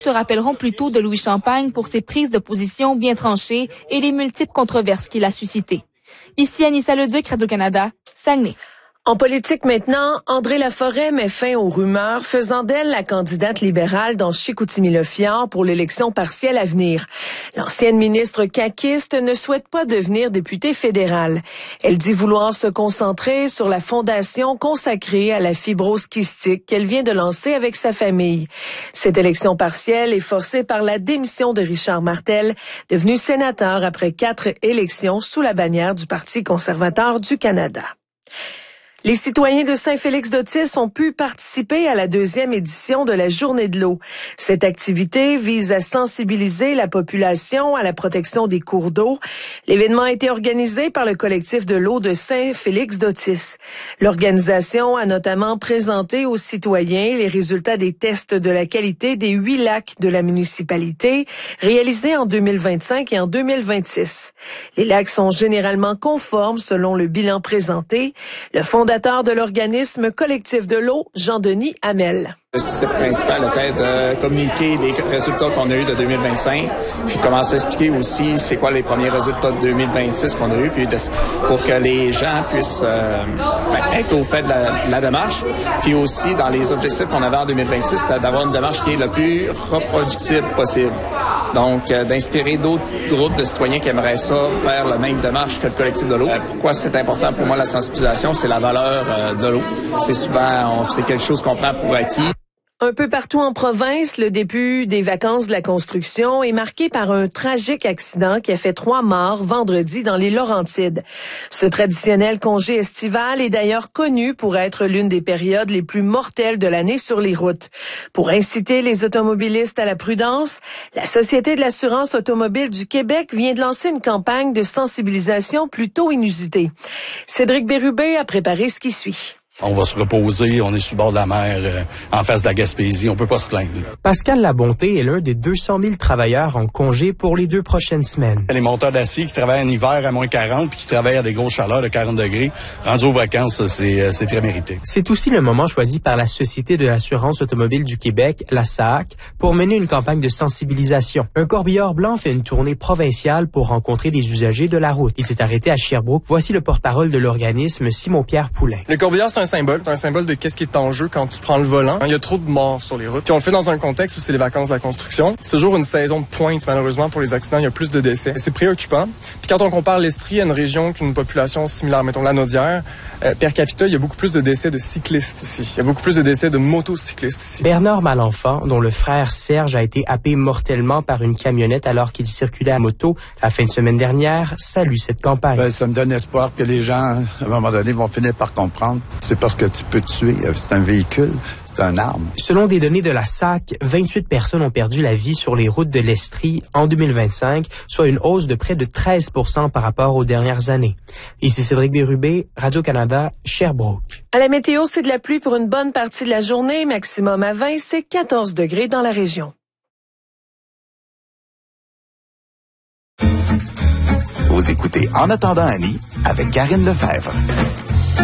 se rappelleront plutôt de Louis Champagne pour ses prises de position bien tranchées et les multiples controverses qu'il a suscitées. Ici Anissa Leduc, Radio-Canada, Saguenay. En politique maintenant, André Laforêt met fin aux rumeurs faisant d'elle la candidate libérale dans Chicoutimi-Le-Fjord pour l'élection partielle à venir. L'ancienne ministre caquiste ne souhaite pas devenir députée fédérale. Elle dit vouloir se concentrer sur la fondation consacrée à la fibrose kystique qu'elle vient de lancer avec sa famille. Cette élection partielle est forcée par la démission de Richard Martel, devenu sénateur après 4 élections sous la bannière du Parti conservateur du Canada. Les citoyens de Saint-Félix-d'Otis ont pu participer à la 2e édition de la Journée de l'eau. Cette activité vise à sensibiliser la population à la protection des cours d'eau. L'événement a été organisé par le collectif de l'eau de Saint-Félix-d'Otis. L'organisation a notamment présenté aux citoyens les résultats des tests de la qualité des 8 lacs de la municipalité réalisés en 2025 et en 2026. Les lacs sont généralement conformes selon le bilan présenté. Le fondateur de l'organisme collectif de l'eau, Jean-Denis Hamel. Le type principal était de communiquer les résultats qu'on a eus de 2025, puis commencer à expliquer aussi c'est quoi les premiers résultats de 2026 qu'on a eus, puis pour que les gens puissent être au fait de la démarche. Puis aussi, dans les objectifs qu'on avait en 2026, c'était d'avoir une démarche qui est le plus reproductible possible. Donc, d'inspirer d'autres groupes de citoyens qui aimeraient ça, faire la même démarche que le collectif de l'eau. Pourquoi c'est important pour moi la sensibilisation? C'est la valeur de l'eau. C'est quelque chose qu'on prend pour acquis. Un peu partout en province, le début des vacances de la construction est marqué par un tragique accident qui a fait 3 morts vendredi dans les Laurentides. Ce traditionnel congé estival est d'ailleurs connu pour être l'une des périodes les plus mortelles de l'année sur les routes. Pour inciter les automobilistes à la prudence, la Société de l'assurance automobile du Québec vient de lancer une campagne de sensibilisation plutôt inusitée. Cédric Bérubé a préparé ce qui suit. On va se reposer, on est sur le bord de la mer, en face de la Gaspésie, on peut pas se plaindre. Pascal Labonté est l'un des 200 000 travailleurs en congé pour les 2 prochaines semaines. Les monteurs d'acier qui travaillent en hiver à moins 40 puis qui travaillent à des grosses chaleurs de 40 degrés, rendus aux vacances, c'est très mérité. C'est aussi le moment choisi par la Société de l'assurance automobile du Québec, la SAAC, pour mener une campagne de sensibilisation. Un corbillard blanc fait une tournée provinciale pour rencontrer les usagers de la route. Il s'est arrêté à Sherbrooke. Voici le porte-parole de l'organisme, Simon-Pierre Poulain. Le corbillard, c'est un symbole de qu'est-ce qui est en jeu quand tu prends le volant. Il y a trop de morts sur les routes. Puis on le fait dans un contexte où c'est les vacances de la construction. C'est toujours une saison de pointe, malheureusement, pour les accidents. Il y a plus de décès. C'est préoccupant. Puis quand on compare l'Estrie à une région qui a une population similaire, mettons la Naudière, per capita, il y a beaucoup plus de décès de cyclistes ici. Il y a beaucoup plus de décès de motocyclistes ici. Bernard Malenfant, dont le frère Serge a été happé mortellement par une camionnette alors qu'il circulait à moto la fin de semaine dernière, salue cette campagne. Ça me donne espoir que les gens, à un moment donné, vont finir par comprendre. C'est parce que tu peux tuer. C'est un véhicule, c'est une arme. Selon des données de la SAC, 28 personnes ont perdu la vie sur les routes de l'Estrie en 2025, soit une hausse de près de 13% par rapport aux dernières années. Ici Cédric Bérubé, Radio-Canada, Sherbrooke. À la météo, c'est de la pluie pour une bonne partie de la journée, maximum à 20, c'est 14 degrés dans la région. Vous écoutez En attendant Annie avec Karine Lefebvre.